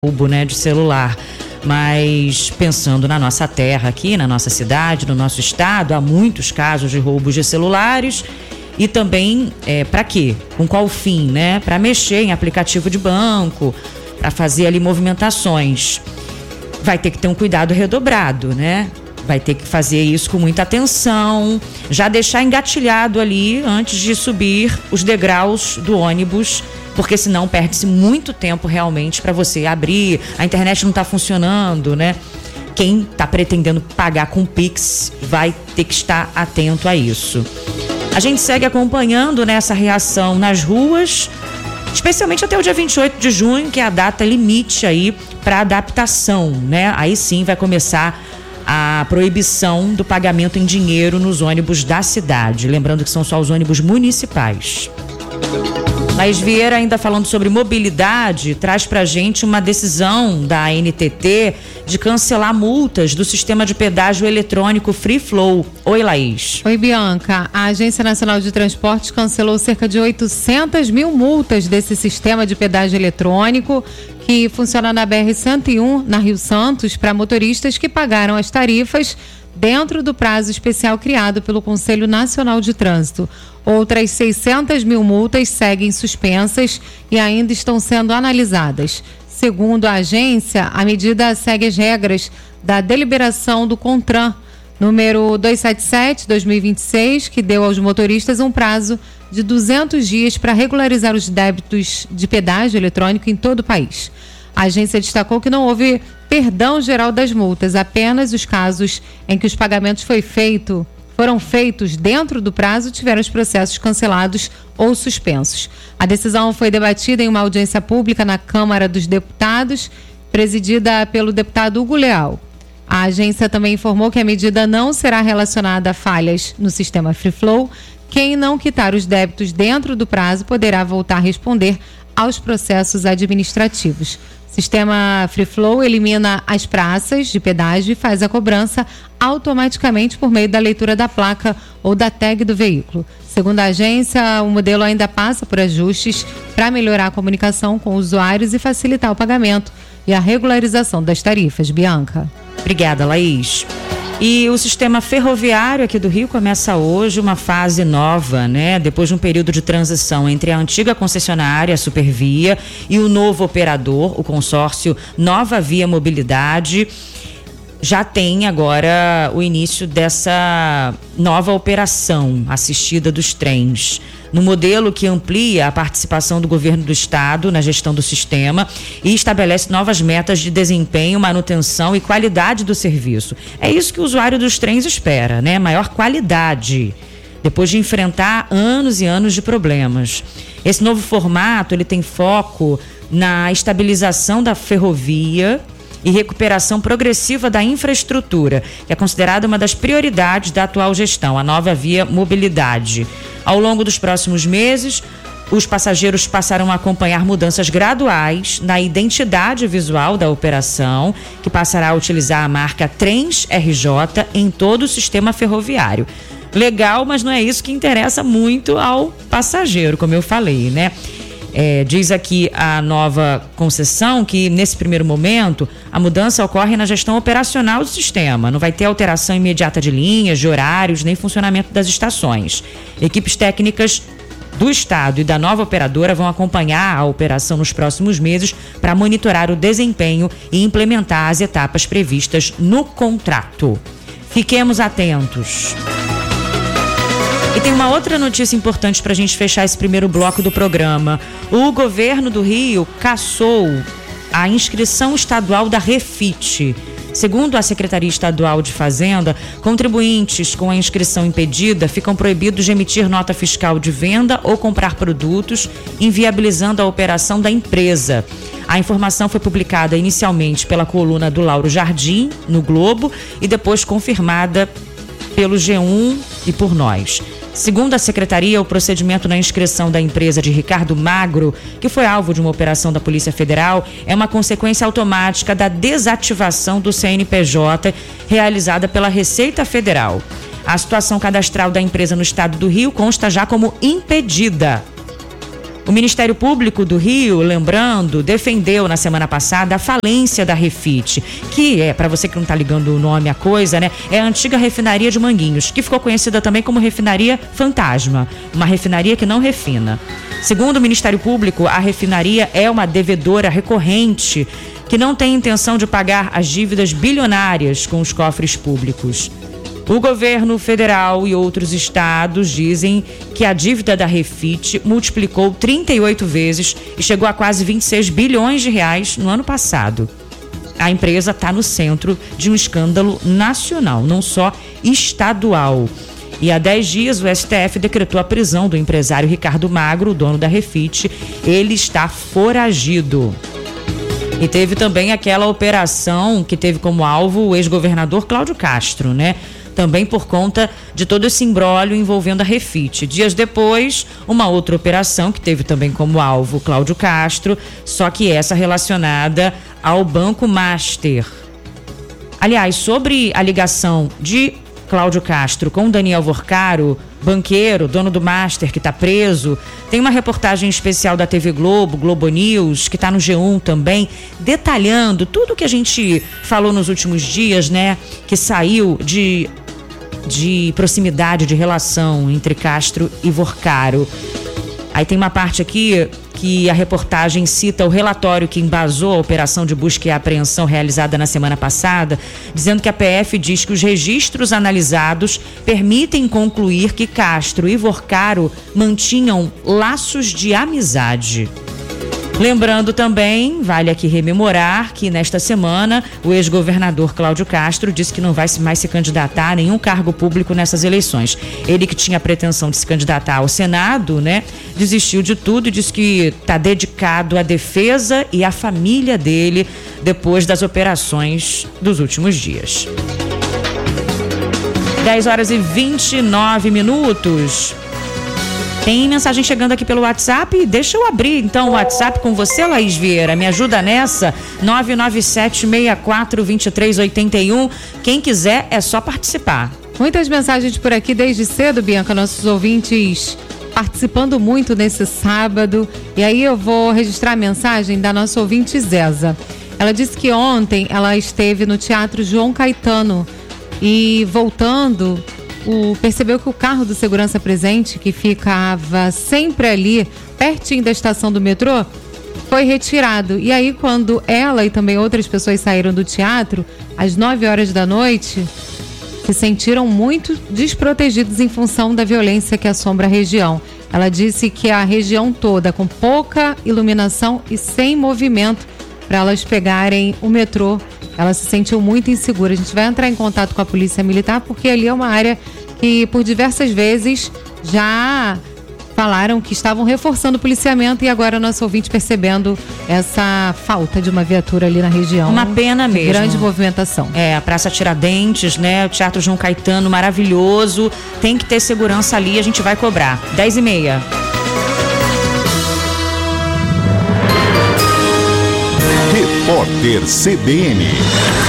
roubo, né, de celular. Mas pensando na nossa terra aqui, na nossa cidade, no nosso estado, há muitos casos de roubos de celulares e também para quê? Com qual fim, né? Para mexer em aplicativo de banco, para fazer ali movimentações. Vai ter que ter um cuidado redobrado, né? Vai ter que fazer isso com muita atenção, já deixar engatilhado ali antes de subir os degraus do ônibus, porque senão perde-se muito tempo realmente para você abrir, a internet não está funcionando, né? Quem está pretendendo pagar com Pix vai ter que estar atento a isso. A gente segue acompanhando nessa reação nas ruas, especialmente até o dia 28 de junho, que é a data limite aí para adaptação, né? Aí sim vai começar a proibição do pagamento em dinheiro nos ônibus da cidade. Lembrando que são só os ônibus municipais. Laís Vieira, ainda falando sobre mobilidade, traz pra gente uma decisão da ANTT de cancelar multas do sistema de pedágio eletrônico Free Flow. Oi, Laís. Oi, Bianca. A Agência Nacional de Transportes cancelou cerca de 800 mil multas desse sistema de pedágio eletrônico que funciona na BR-101, na Rio Santos, para motoristas que pagaram as tarifas dentro do prazo especial criado pelo Conselho Nacional de Trânsito. Outras 600 mil multas seguem suspensas e ainda estão sendo analisadas. Segundo a agência, a medida segue as regras da deliberação do CONTRAN, número 277/2026, que deu aos motoristas um prazo de 200 dias para regularizar os débitos de pedágio eletrônico em todo o país. A agência destacou que não houve perdão geral das multas, apenas os casos em que os pagamentos foram feitos dentro do prazo tiveram os processos cancelados ou suspensos. A decisão foi debatida em uma audiência pública na Câmara dos Deputados, presidida pelo deputado Hugo Leal. A agência também informou que a medida não será relacionada a falhas no sistema Free Flow. Quem não quitar os débitos dentro do prazo poderá voltar a responder aos processos administrativos. O sistema Free Flow elimina as praças de pedágio e faz a cobrança automaticamente por meio da leitura da placa ou da tag do veículo. Segundo a agência, o modelo ainda passa por ajustes para melhorar a comunicação com usuários e facilitar o pagamento e a regularização das tarifas. Bianca. Obrigada, Laís. E o sistema ferroviário aqui do Rio começa hoje uma fase nova, né? Depois de um período de transição entre a antiga concessionária, a Supervia, e o novo operador, o consórcio Nova Via Mobilidade, já tem agora o início dessa nova operação assistida dos trens, no modelo que amplia a participação do governo do estado na gestão do sistema e estabelece novas metas de desempenho, manutenção e qualidade do serviço. É isso que o usuário dos trens espera, né? Maior qualidade, depois de enfrentar anos e anos de problemas. Esse novo formato, ele tem foco na estabilização da ferrovia e recuperação progressiva da infraestrutura, que é considerada uma das prioridades da atual gestão, a Nova Via Mobilidade. Ao longo dos próximos meses, os passageiros passarão a acompanhar mudanças graduais na identidade visual da operação, que passará a utilizar a marca Trens RJ em todo o sistema ferroviário. Legal, mas não é isso que interessa muito ao passageiro, como eu falei, né? Diz aqui a nova concessão que, nesse primeiro momento, a mudança ocorre na gestão operacional do sistema. Não vai ter alteração imediata de linhas, de horários, nem funcionamento das estações. Equipes técnicas do estado e da nova operadora vão acompanhar a operação nos próximos meses para monitorar o desempenho e implementar as etapas previstas no contrato. Fiquemos atentos. E tem uma outra notícia importante para a gente fechar esse primeiro bloco do programa. O governo do Rio cassou a inscrição estadual da Refit. Segundo a Secretaria Estadual de Fazenda, contribuintes com a inscrição impedida ficam proibidos de emitir nota fiscal de venda ou comprar produtos, inviabilizando a operação da empresa. A informação foi publicada inicialmente pela coluna do Lauro Jardim, no Globo, e depois confirmada pelo G1 e por nós. Segundo a secretaria, o procedimento na inscrição da empresa de Ricardo Magro, que foi alvo de uma operação da Polícia Federal, é uma consequência automática da desativação do CNPJ realizada pela Receita Federal. A situação cadastral da empresa no estado do Rio consta já como impedida. O Ministério Público do Rio, lembrando, defendeu na semana passada a falência da Refit, que é, para você que não está ligando o nome à coisa, né, é a antiga refinaria de Manguinhos, que ficou conhecida também como refinaria fantasma, uma refinaria que não refina. Segundo o Ministério Público, a refinaria é uma devedora recorrente que não tem intenção de pagar as dívidas bilionárias com os cofres públicos. O governo federal e outros estados dizem que a dívida da Refit multiplicou 38 vezes e chegou a quase 26 bilhões de reais no ano passado. A empresa está no centro de um escândalo nacional, não só estadual. E há 10 dias o STF decretou a prisão do empresário Ricardo Magro, o dono da Refit. Ele está foragido. E teve também aquela operação que teve como alvo o ex-governador Cláudio Castro, né? Também por conta de todo esse imbróglio envolvendo a Refit. Dias depois, uma outra operação que teve também como alvo Cláudio Castro, só que essa relacionada ao Banco Master. Aliás, sobre a ligação de Cláudio Castro com Daniel Vorcaro, banqueiro, dono do Master, que está preso, tem uma reportagem especial da TV Globo, Globo News, que está no G1 também, detalhando tudo que a gente falou nos últimos dias, né? Que saiu de proximidade, de relação entre Castro e Vorcaro. Aí tem uma parte aqui que a reportagem cita o relatório que embasou a operação de busca e apreensão realizada na semana passada, dizendo que a PF diz que os registros analisados permitem concluir que Castro e Vorcaro mantinham laços de amizade. Lembrando também, vale aqui rememorar que nesta semana o ex-governador Cláudio Castro disse que não vai mais se candidatar a nenhum cargo público nessas eleições. Ele, que tinha a pretensão de se candidatar ao Senado, né, desistiu de tudo e disse que está dedicado à defesa e à família dele depois das operações dos últimos dias. 10h29. Tem mensagem chegando aqui pelo WhatsApp. Deixa eu abrir então o WhatsApp com você, Laís Vieira. Me ajuda nessa? 997-64-2381. Quem quiser é só participar. Muitas mensagens por aqui desde cedo, Bianca. Nossos ouvintes participando muito nesse sábado. E aí eu vou registrar a mensagem da nossa ouvinte Zeza. Ela disse que ontem ela esteve no Teatro João Caetano e voltando, percebeu que o carro do segurança presente, que ficava sempre ali, pertinho da estação do metrô, foi retirado. E aí, quando ela e também outras pessoas saíram do teatro, às 9h da noite, se sentiram muito desprotegidos em função da violência que assombra a região. Ela disse que a região toda, com pouca iluminação e sem movimento, para elas pegarem o metrô, ela se sentiu muito insegura. A gente vai entrar em contato com a Polícia Militar, porque ali é uma área que por diversas vezes já falaram que estavam reforçando o policiamento, e agora nosso ouvinte percebendo essa falta de uma viatura ali na região. Uma pena mesmo. Grande movimentação. É, a Praça Tiradentes, né? O Teatro João Caetano, maravilhoso. Tem que ter segurança ali, a gente vai cobrar. 10h30. Repórter CBN.